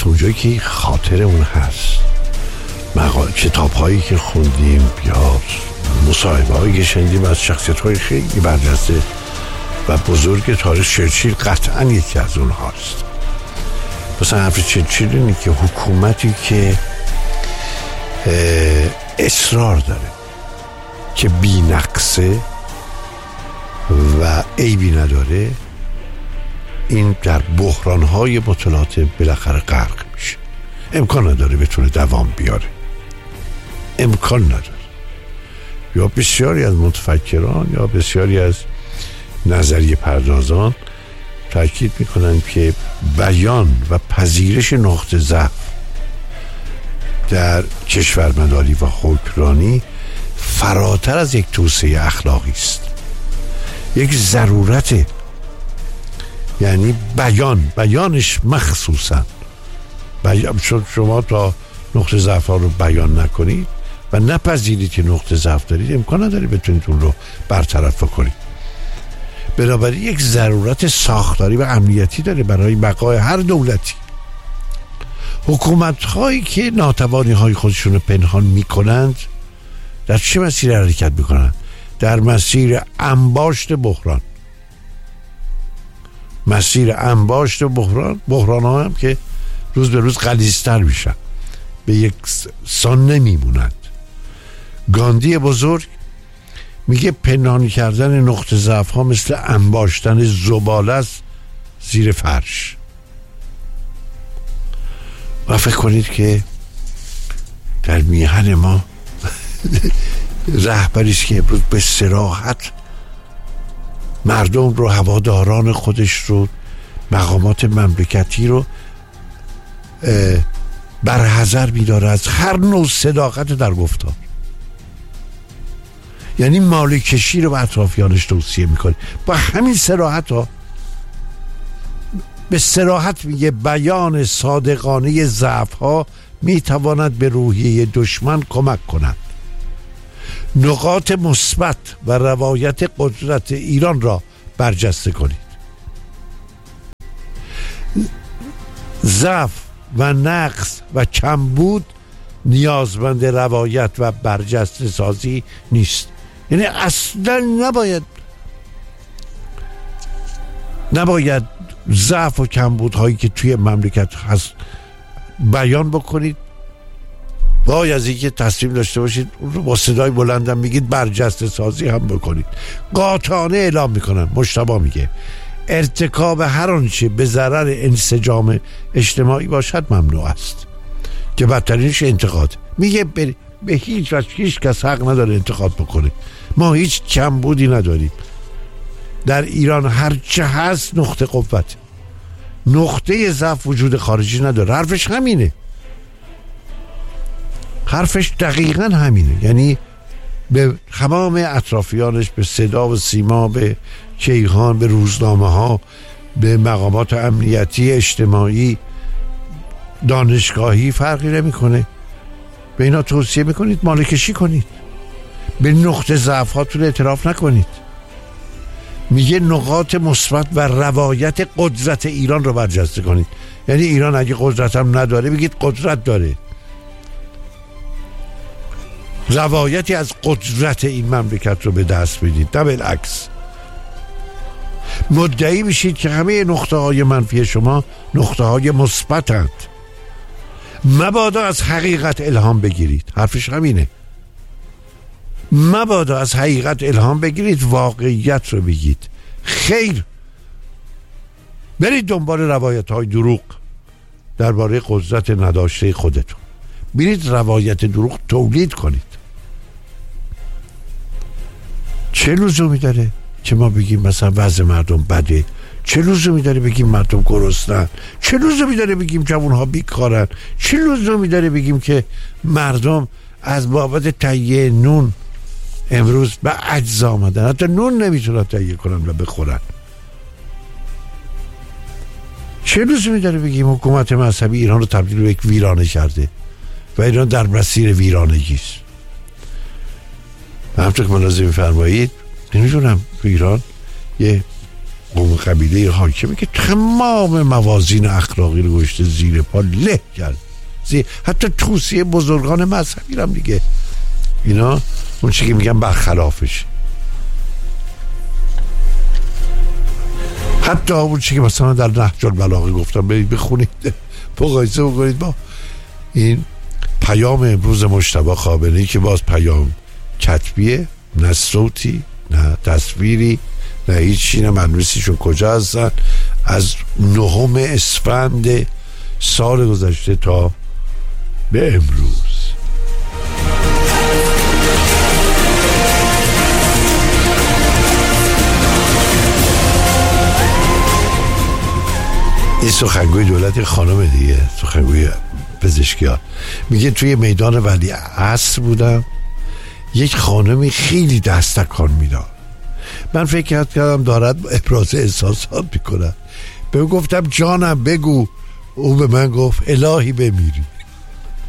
تا اونجایی که خاطر اون هست، کتاب هایی که خوندیم یا مصاحبه هایی که شنیدیم از شخصیت های خیلی برجسته و بزرگ تاریخ، چرچیل قطعا یکی از اون هاست. مثلا حرف چرچیل اینه که حکومتی که اصرار داره که بی نقصه و عیبی نداره، این در بحران‌های متلاطم بالاخره غرق میشه. امکان نداره بتونه دوام بیاره، امکان نداره. یا بسیاری از متفکران یا بسیاری از نظریه پردازان تاکید میکنن که بیان و پذیرش نقطه ضعف در کشورمداری و حکمرانی فراتر از یک توسعه اخلاقی است، یک ضرورته. یعنی بیانش مخصوصا چون شما تا نقطه ضعف ها رو بیان نکنید و نپذیرید که نقطه ضعف دارید، امکان نداره بتونید اون رو برطرف کنید. بنابراین یک ضرورت ساختاری و امنیتی داره برای بقای هر دولتی. حکومت هایی که ناتوانی های خودشون رو پنهان میکنند در چه مسیر حرکت میکنند؟ در مسیر انباشت بحران، مسیر انباشت بحران ها هم که روز به روز غلیظتر میشن، به یک سان نمیمونند. گاندی بزرگ میگه پنهانی کردن نقطه ضعف ها مثل انباشتن زباله است زیر فرش. و فکر کنید که در میهن ما رهبری است که امروز به صراحت مردم رو، هواداران خودش رو، مقامات مملکتی رو برحذر می‌داره از هر نوع صداقت در گفتار. یعنی مالکشی رو به اطرافیانش توصیه میکنه با همین صراحت ها. به صراحت میگه بیان صادقانه ضعف ها میتواند به روحیه دشمن کمک کند. نقاط مثبت و روایت قدرت ایران را برجسته کنید. ضعف و نقص و کمبود نیازمند روایت و برجسته سازی نیست. یعنی اصلا نباید ضعف و کمبودهایی که توی مملکت هست بیان بکنید. وای از اینکه تصمیم داشته باشید اون رو با صدای بلندم میگید برجسته سازی هم بکنید. قاطعانه اعلام میکنن. مجتبی میگه ارتکاب هر آنچه به ضرر انسجام اجتماعی باشد ممنوع است، که بدترینش انتقاد. میگه به هیچ وجه هیچ کس حق نداره انتقاد بکنه. ما هیچ کمبودی نداریم در ایران. هر چه هست نقطه قوت، نقطه ضعف وجود خارجی نداره. حرفش همینه، حرفش دقیقاً همینه. یعنی به تمام اطرافیانش، به صدا و سیما، به کیهان، به روزنامه ها، به مقامات امنیتی، اجتماعی، دانشگاهی فرقی نمیکنه. به اینا توصیه میکنید مالکشی کنید، به نقطه ضعف هاتون اعتراف نکنید. میگه نقاط مثبت و روایت قدرت ایران رو برجسته کنید. یعنی ایران اگه قدرت هم نداره بگید قدرت داره، روایتی از قدرت این مملکت رو به دست بدید، نه بالعکس. مدعی میشید که همه نقطه های منفی شما نقطه های مثبتند. مبادا از حقیقت الهام بگیرید. حرفش همینه. مبادا از حقیقت الهام بگیرید، واقعیت رو بگید. خیر، برید دنبال روایت های دروغ درباره قدرت نداشته خودتون. برید روایت دروغ تولید کنید. چه لزومی داره که ما بگیم مثلا وضع مردم بده؟ چه لزومی داره بگیم مردم گرسنه‌اند؟ چه لزومی داره بگیم جوانها بیکارن؟ چه لزومی داره بگیم که مردم از بابت تهیه نون امروز به عجز آمدن، حتی نون نمیتونن تهیه کنن و بخورن؟ چه لزومی داره بگیم حکومت مذهبی ایران رو تبدیل به یک ویرانه کرده و ایران در مسیر ویرانگی است؟ همونطور که ملاحظه می‌فرمایید، نمیدونم تو ایران یه قوم قبیله حاکمی که تمام موازین اخلاقی رو گذاشته زیر پا، له کرد. حتی توصیه بزرگان مذهبی هم دیگه اینا اون چی که میگن برخلافش. حتی اون چی که مثلا در نهج البلاغه گفتم برید بخونید، مقایسه بکنید با این پیام امروز مجتبی خامنه‌ای که باز پیام کتبیه، نه صوتی نه تصویری نه هیچی، نه منوسیشون کجا هستن، از 9 اسفند سال گذشته تا به امروز. این سخنگوی دولت خانم دیگه، سخنگوی پزشکی ها، میگه توی میدان ولی عصر بودم، یک خانمی خیلی دستکان میداد. من فکر کردم دارد ابراز احساسات میکنه. بهم گفتم جانم بگو. او به من گفت الهی بمیری.